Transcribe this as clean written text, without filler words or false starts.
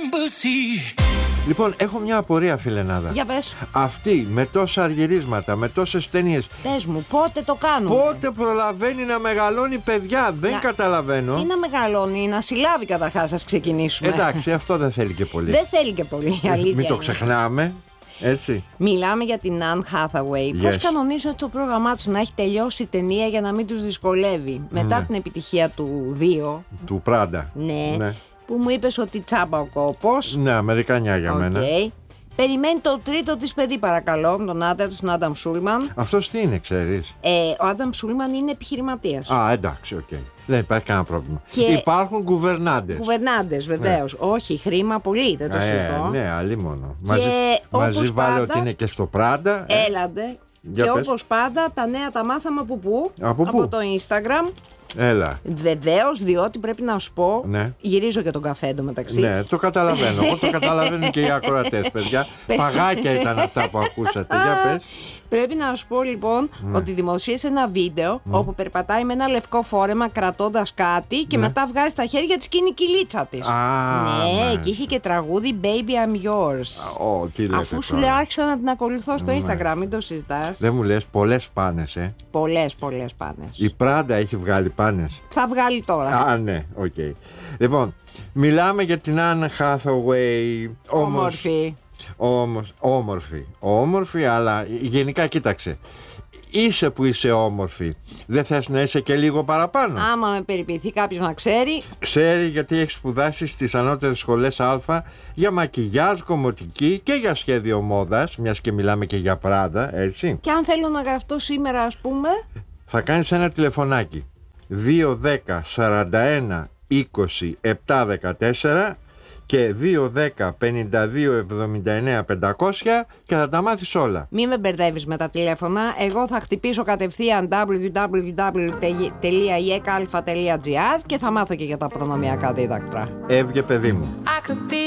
Λοιπόν, έχω μια απορία, φιλενάδα. Για πες. Αυτή με τόσα αργυρίσματα, με τόσες ταινίες. Πες μου, πότε το κάνουμε? Πότε προλαβαίνει να μεγαλώνει παιδιά? Δεν καταλαβαίνω. Τι να μεγαλώνει, να συλλάβει καταρχάς, ας ξεκινήσουμε. Εντάξει, αυτό δεν θέλει και πολύ. Δεν θέλει και πολύ, αλήθεια. Μην το ξεχνάμε. Έτσι. Μιλάμε για την Anne Hathaway. Πώς κανονίζει το πρόγραμμά τους να έχει τελειώσει η ταινία για να μην τους δυσκολεύει? Μετά την επιτυχία του 2. Του Πράντα. Ναι. Που μου είπες ότι τσάμπα ο κόπος. Ναι, Αμερικανιά για μένα. Περιμένει το τρίτο της παιδί, παρακαλώ, τον άντρα του, τον Άνταμ Σούλμαν. Αυτός τι είναι, ξέρεις? Ο Άνταμ Σούλμαν είναι επιχειρηματίας. Α, εντάξει, οκ. Δεν υπάρχει κανένα πρόβλημα. Και υπάρχουν κουβερνάντες. Κουβερνάντες, βεβαίως. Ναι. Όχι, χρήμα πολύ, δεν το συζητώ. Ναι, αλλήμονο. Μαζί βάλε ότι είναι και στο Πράντα. Έλαντε. Και όπως πάντα, τα νέα τα μάθαμε από πού? Από το Instagram. Έλα. Βεβαίως, διότι πρέπει να σου πω. Ναι. Γυρίζω και τον καφέ εντωμεταξύ. Ναι, το καταλαβαίνω. Εγώ το καταλαβαίνω και οι ακροατές, παιδιά. Παγάκια ήταν αυτά που ακούσατε. Για πες. Πρέπει να σου πω λοιπόν ότι δημοσίευσε ένα βίντεο όπου περπατάει με ένα λευκό φόρεμα κρατώντας κάτι και μετά βγάζει στα χέρια της και είναι η κυλίτσα της. Ναι, και είχε και τραγούδι Baby I'm Yours. Αφού σου λέω, άρχισα να την ακολουθώ στο Instagram, μην το συζητάς. Δεν μου λες, πολλές πάνες, Πολλές πάνες. Η Πράντα έχει βγάλει πάνες. Θα βγάλει τώρα. Α, ναι, οκ. Λοιπόν, μιλάμε για την Anne Hathaway. Όμορφη, αλλά γενικά κοίταξε. Είσαι που είσαι όμορφη. Δεν θες να είσαι και λίγο παραπάνω? Άμα με περιποιηθεί κάποιος να ξέρει. Ξέρει, γιατί έχει σπουδάσει στις ανώτερες σχολές Α για μακιγιάζ, κομμωτική και για σχέδιο μόδας, μιας και μιλάμε και για Πράντα, έτσι. Και αν θέλω να γραφτώ σήμερα, ας πούμε, θα κάνεις ένα τηλεφωνάκι 210 41 20 714 και 210 52 79 500 και θα τα μάθεις όλα. Μη με μπερδεύεις με τα τηλέφωνα. Εγώ θα χτυπήσω κατευθείαν www.ekalfa.gr και θα μάθω και για τα προνομιακά δίδακτρα. Έβγε, παιδί μου.